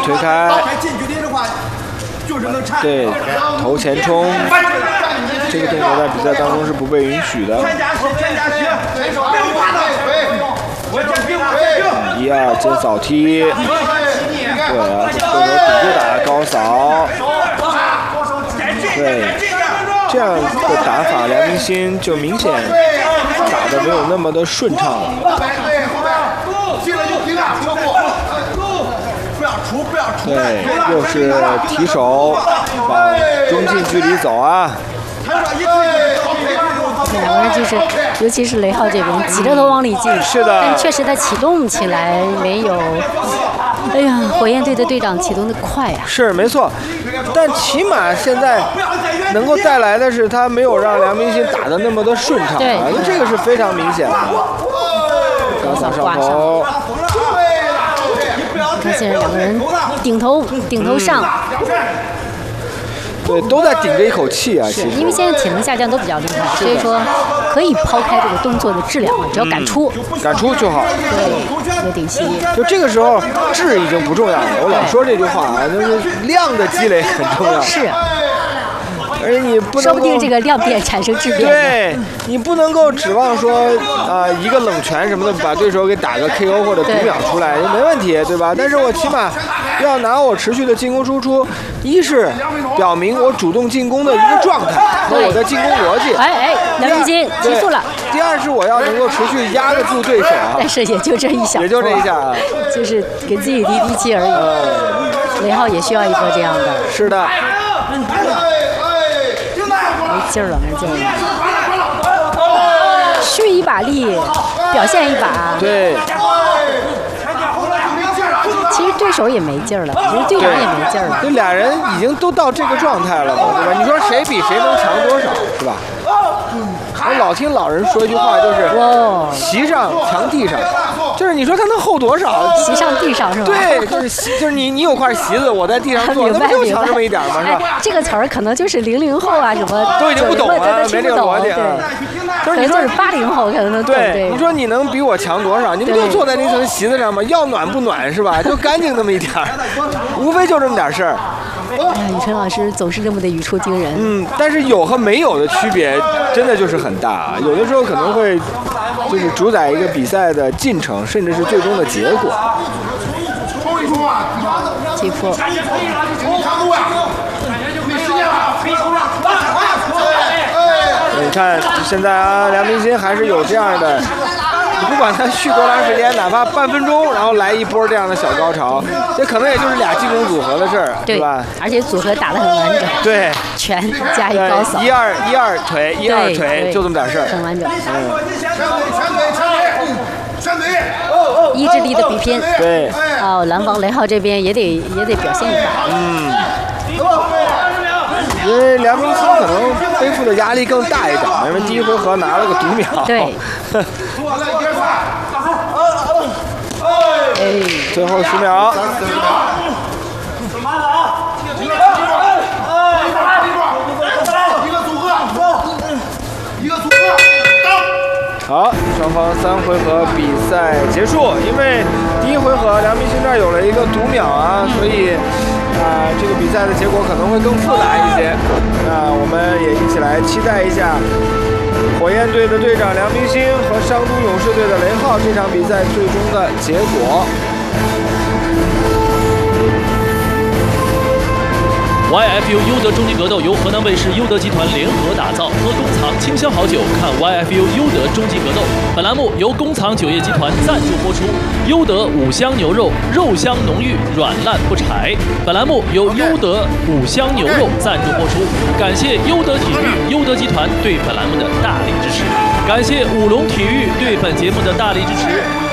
推开，对，头前冲，这个动作在比赛当中是不被允许的。1-2肩扫踢，对啊，这个顶住打高扫，对，这样的打法，梁明星就明显打得没有那么的顺畅了。对，又是提手往中近距离走啊！ 两个人就是，尤其是雷浩这边挤着头往里进， 是的， 但确实他启动起来没有，哎呀，火焰队的队长启动的快啊！ 是没错，但起码现在能够带来的是他没有让梁明星打得那么的顺畅啊，那这个是非常明显的。高扫上头， 你看现在两个人顶头上。 对，都在顶着一口气啊！ 是因为现在体能下降都比较厉害，所以说可以抛开这个动作的质量，只要敢出就好。 对，一个顶膝。 就这个时候，质已经不重要了。我老说这句话啊，就是量的积累很重要。 是。 而且你不能说不定这个量变产生质变。 对，你不能够指望说一个冷拳什么的把对手给打个 KO 或者读秒出来就没问题，对吧？但是我起码要拿我持续的进攻输出，一是表明我主动进攻的一个状态和我的进攻逻辑。 梁明星提速了。 第二是我要能够持续压得住对手啊。 但是也就这一下。 也就这一下啊。 就是给自己提气而已。雷浩也需要一个这样的。 是的。 没劲儿了。蓄一把力，表现一把。 对。 其实对手也没劲儿了，其实队长也没劲儿了。 这俩人已经都到这个状态了嘛，对吧？你说谁比谁能强多少，是吧？我老听老人说一句话，就是席上强地上，就是你说他能厚多少？ 席上地上是吧？ 对，就是你有块席子，我在地上坐，那不就强这么一点吗？是吧？ 这个词儿可能就是00后啊什么都已经不懂了，没这个逻辑啊。 就是你说是80后可能能懂。 对，你说你能比我强多少？你不就坐在那层席子上吗？要暖不暖是吧？就干净那么一点儿，无非就这么点事儿。 哎，宇晨老师总是这么的语出惊人。 但是有和没有的区别真的就是很大，有的时候可能会就是主宰一个比赛的进程，甚至是最终的结果。 击破。 你看现在啊，梁明星还是有这样的。你不管他续多长时间，哪怕半分钟，然后来一波这样的小高潮，这可能也就是俩进攻组合的事儿，对吧？ 而且组合打得很完整。 对， 拳加一高扫 ，1-2腿，1-2腿，就这么点事儿， 很完整。意志力的比拼。 对。 蓝方雷浩这边也得表现一把。 因为梁明星可能背负的压力更大一点，因为第一回合拿了个读秒。 对。 最后10秒。好，双方3回合比赛结束。因为第一回合梁明星这儿有了一个读秒啊，所以这个比赛的结果可能会更复杂一些。那我们也一起来期待一下火焰队的队长梁明星和商都勇士队的雷浩这场比赛最终的结果。 YFU 优德终极格斗由河南卫视优德集团联合打造，喝工厂清香好酒，看 YFU 优德终极格斗。本栏目由工厂酒业集团赞助播出。优德五香牛肉，肉香浓郁，软烂不柴。本栏目由优德五香牛肉赞助播出。感谢优德体育、优德集团对本栏目的大力支持。感谢五龙体育对本节目的大力支持。